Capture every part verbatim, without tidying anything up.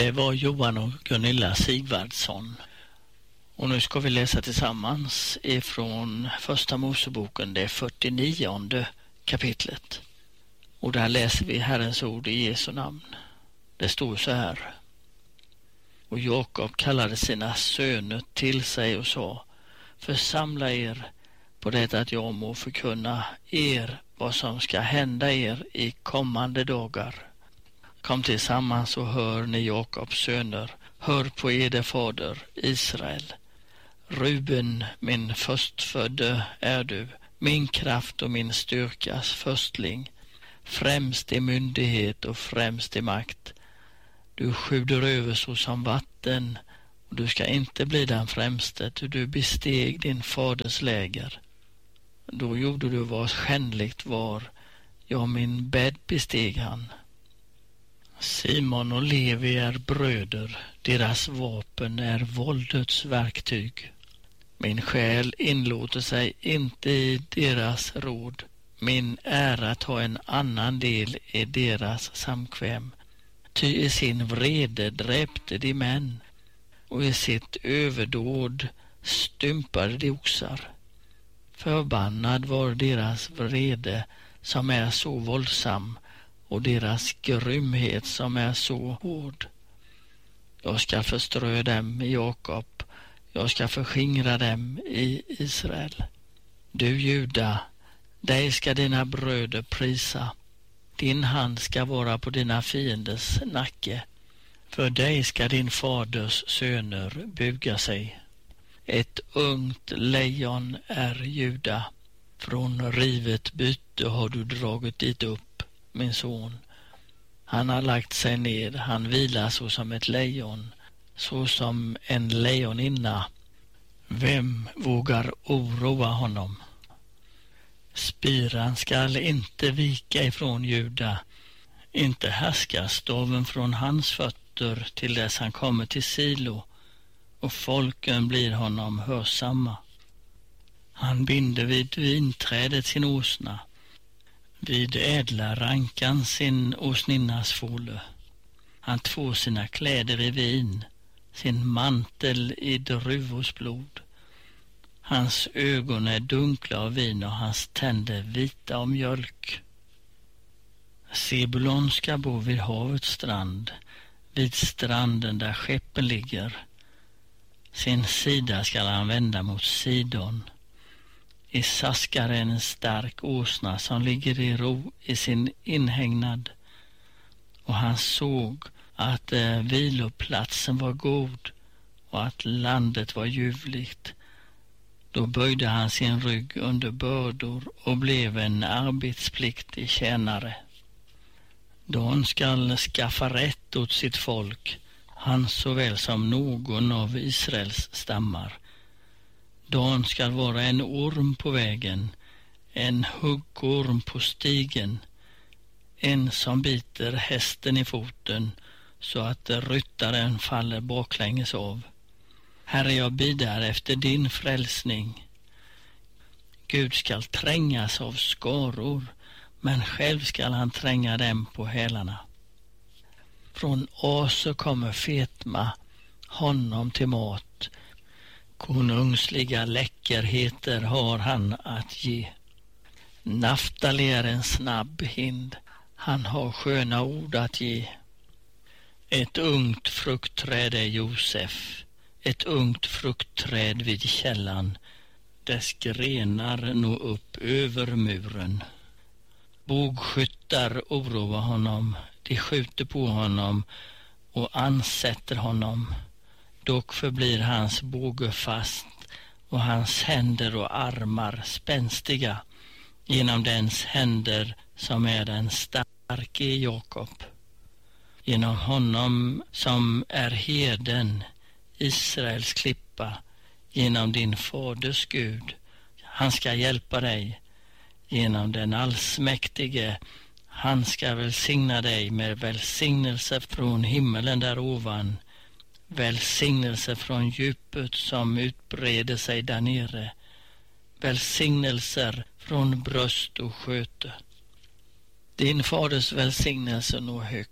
Det var Johan och Gunilla Sigvardsson. Och nu ska vi läsa tillsammans ifrån Första Moseboken, det fyrtionionde kapitlet. Och där läser vi Herrens ord i Jesu namn. Det står så här. Och Jakob kallade sina söner till sig och sa: församla er på det att jag må förkunna er vad som ska hända er i kommande dagar. Kom tillsammans och hör ni Jakobs söner, hör på eder fader Israel. Ruben, min förstfödde är du, min kraft och min styrkas förstling, främst i myndighet och främst i makt. Du sjuder över så som vatten, och du ska inte bli den främste, ty du besteg din faders läger. Då gjorde du vad skändligt var, ja, min bädd besteg han. Simon och Levi är bröder, deras vapen är våldets verktyg. Min själ inlåter sig inte i deras råd, min ära tar en annan del i deras samkväm. Ty i sin vrede dräpte de män, och i sitt överdåd stympade de oxar. Förbannad var deras vrede som är så våldsam, och deras grymhet som är så hård. Jag ska förströ dem i Jakob, jag ska förskingra dem i Israel. Du Juda, dig ska dina bröder prisa, din hand ska vara på dina fienders nacke. För dig ska din faders söner buga sig. Ett ungt lejon är Juda, från rivet byte har du dragit dit upp, min son. Han har lagt sig ned, han vilar så som ett lejon, så som en lejoninna. Vem vågar oroa honom? Spiran skall inte vika ifrån Juda, inte härska staven från hans fötter till dess han kommer till Silo, och folken blir honom hörsamma. Han binder vid vinträdet sin åsna, vid ädla rankan sin åsninnas fåle. Han tvår sina kläder i vin, sin mantel i druvors blod. Hans ögon är dunkla av vin och hans tänder vita av mjölk. Sebulon ska bo vid havets strand, vid stranden där skeppen ligger. Sin sida skall han vända mot Sidon. I saskar en stark åsna som ligger i ro i sin inhägnad. Och han såg att eh, viloplatsen var god och att landet var ljuvligt. Då böjde han sin rygg under bördor och blev en arbetspliktig tjänare. Dan skall skaffa rätt åt sitt folk, han såväl som någon av Israels stammar. Dan skall vara en orm på vägen, en huggorm på stigen, en som biter hästen i foten så att ryttaren faller baklänges av. Herre, jag bidar efter din frälsning. Gud skall trängas av skaror, men själv skall han tränga dem på hälarna. Från Aser kommer fetma, honom till mat. Konungsliga läckerheter har han att ge. Naftali är en snabb hind, han har sköna ord att ge. Ett ungt fruktträd är Josef, ett ungt fruktträd vid källan. Dess grenar nå upp över muren. Bågskyttar oroar honom, de skjuter på honom och ansätter honom. Dock förblir hans båge fast och hans händer och armar spänstiga genom dens händer som är den starke i Jakob. Genom honom som är herden, Israels klippa, genom din faders Gud. Han ska hjälpa dig genom den allsmäktige. Han ska välsigna dig med välsignelse från himmelen där ovan, välsignelse från djupet som utbreder sig där nere, välsignelser från bröst och sköte. Din faders välsignelse når högt,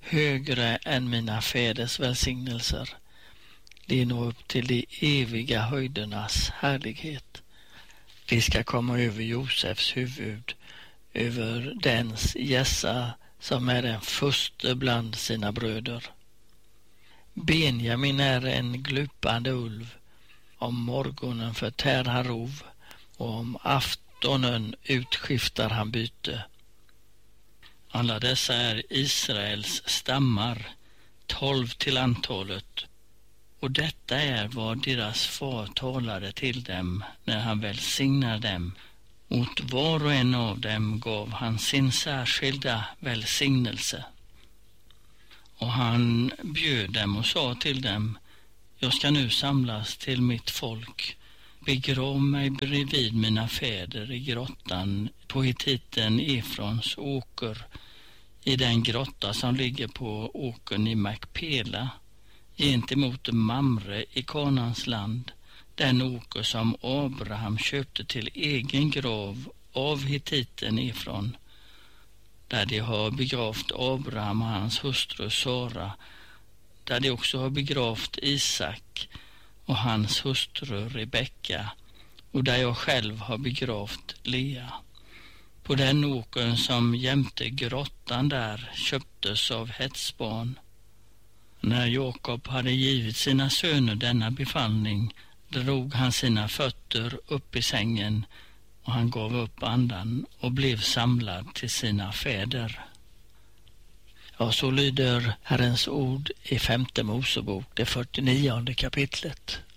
högre än mina fäders välsignelser. De når upp till de eviga höjdernas härlighet. De ska komma över Josefs huvud, över dens gässa som är den första bland sina bröder. Benjamin är en glupande ulv. Om morgonen förtär han rov, och om aftonen utskiftar han byte. Alla dessa är Israels stammar, tolv till antalet, och detta är vad deras far talade till dem när han välsignar dem. Åt var och en av dem gav han sin särskilda välsignelse. Och han bjöd dem och sa till dem: jag ska nu samlas till mitt folk. Begrav mig bredvid mina fäder i grottan på hittiten Efrons åker, i den grotta som ligger på åkern i Makpela, gentemot Mamre i Kanans land, den åker som Abraham köpte till egen grav av hittiten Efron, där de har begravt Abraham och hans hustru Sara, där de också har begravt Isak och hans hustru Rebecka, och där jag själv har begravt Lea. På den åkern som jämte grottan där köptes av hetsbarn. När Jakob hade givit sina söner denna befallning, drog han sina fötter upp i sängen, och han gav upp andan och blev samlad till sina fäder. Ja, så lyder Herrens ord i femte Mosebok, det fyrtionionde kapitlet.